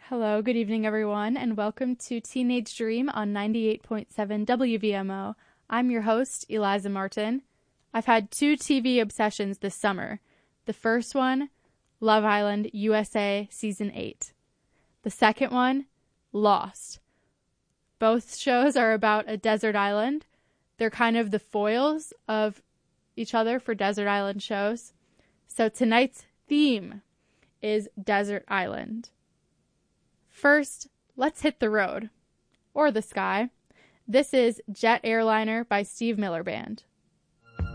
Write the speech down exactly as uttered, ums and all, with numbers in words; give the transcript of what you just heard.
Hello, good evening, everyone, and welcome to Teenage Dream on ninety-eight point seven W V M O. I'm your host, Eliza Martin. I've had two T V obsessions this summer. The first one, Love Island U S A Season eight. The second one, Lost. Both shows are about a desert island. They're kind of the foils of each other for desert island shows. So tonight's theme is Desert Island. First, let's hit the road. Or the sky. This is Jet Airliner by Steve Miller Band.